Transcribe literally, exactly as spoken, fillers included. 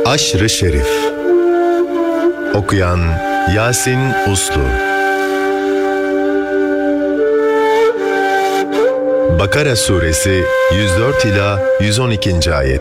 Aşr-ı Şerif. Okuyan Yasin Uslu. Bakara Suresi yüz dört ila yüz on ikinci ayet.